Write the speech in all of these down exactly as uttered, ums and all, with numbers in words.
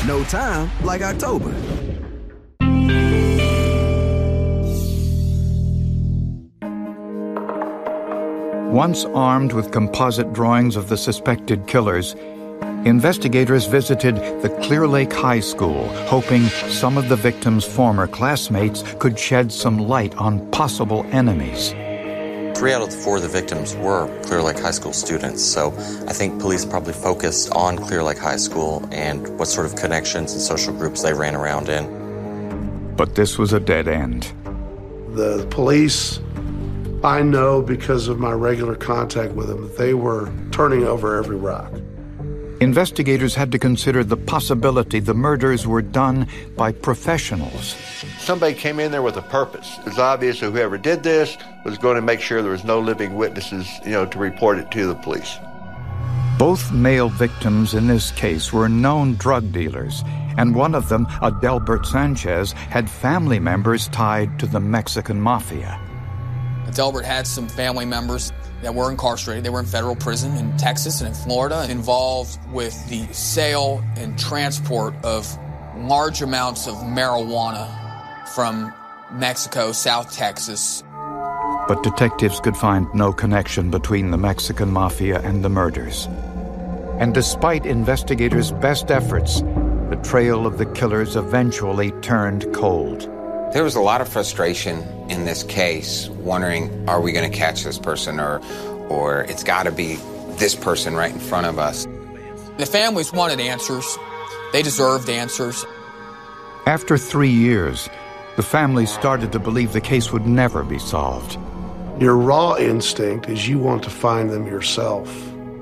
No time like October. Once armed with composite drawings of the suspected killers, investigators visited the Clear Lake High School, hoping some of the victims' former classmates could shed some light on possible enemies. Three out of the four of the victims were Clear Lake High School students, so I think police probably focused on Clear Lake High School and what sort of connections and social groups they ran around in. But this was a dead end. The police, I know because of my regular contact with them, they were turning over every rock. Investigators had to consider the possibility the murders were done by professionals. Somebody came in there with a purpose. It's obvious that whoever did this was going to make sure there was no living witnesses, you know, to report it to the police. Both male victims in this case were known drug dealers, and one of them, Adelbert Sanchez, had family members tied to the Mexican mafia. Adelbert had some family members that were incarcerated. They were in federal prison in Texas and in Florida, involved with the sale and transport of large amounts of marijuana from Mexico, South Texas. But detectives could find no connection between the Mexican mafia and the murders. And despite investigators' best efforts, the trail of the killers eventually turned cold. There was a lot of frustration in this case, wondering, are we going to catch this person, or or it's got to be this person right in front of us. The families wanted answers. They deserved answers. After three years, the families started to believe the case would never be solved. Your raw instinct is you want to find them yourself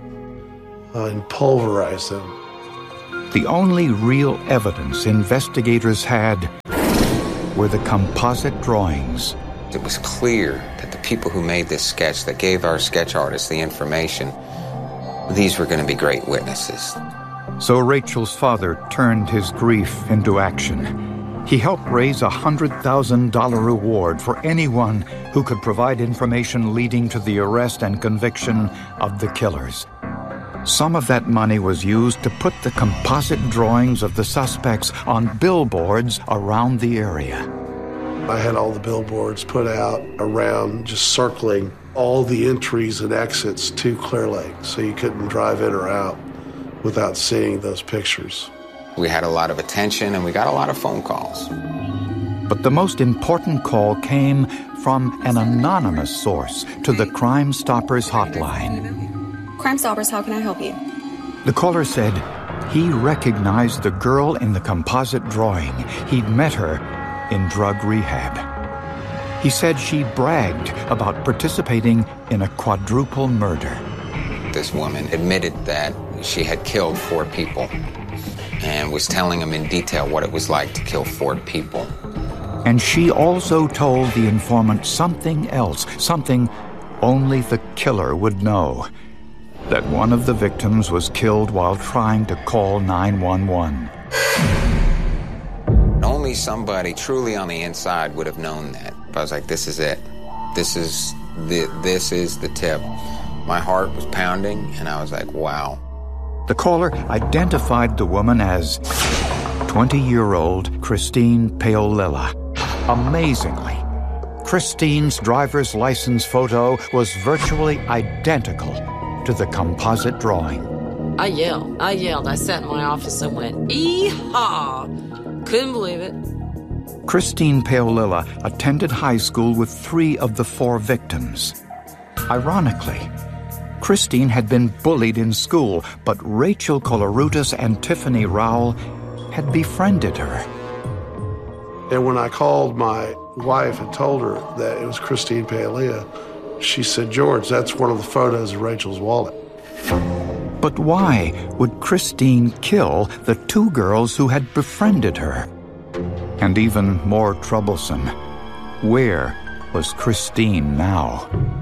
uh, and pulverize them. The only real evidence investigators had were the composite drawings. It was clear that the people who made this sketch, that gave our sketch artists the information, these were going to be great witnesses. So Rachel's father turned his grief into action. He helped raise a one hundred thousand dollars reward for anyone who could provide information leading to the arrest and conviction of the killers. Some of that money was used to put the composite drawings of the suspects on billboards around the area. I had all the billboards put out around, just circling all the entries and exits to Clear Lake, so you couldn't drive in or out without seeing those pictures. We had a lot of attention and we got a lot of phone calls. But the most important call came from an anonymous source to the Crime Stoppers hotline. Crime Stoppers, how can I help you? The caller said he recognized the girl in the composite drawing. He'd met her in drug rehab. He said she bragged about participating in a quadruple murder. This woman admitted that she had killed four people and was telling him in detail what it was like to kill four people. And she also told the informant something else, something only the killer would know. That one of the victims was killed while trying to call nine one one. Only somebody truly on the inside would have known that. I was like, this is it. This is the, this is the tip. My heart was pounding, and I was like, wow. The caller identified the woman as twenty-year-old Christine Paolilla. Amazingly, Christine's driver's license photo was virtually identical to the composite drawing. I yelled. I yelled. I sat in my office and went, ee-haw! Couldn't believe it. Christine Paolilla attended high school with three of the four victims. Ironically, Christine had been bullied in school, but Rachel Colarutas and Tiffany Rowell had befriended her. And when I called my wife and told her that it was Christine Paolilla, she said, George, that's one of the photos of Rachel's wallet. But why would Christine kill the two girls who had befriended her? And even more troublesome, where was Christine now?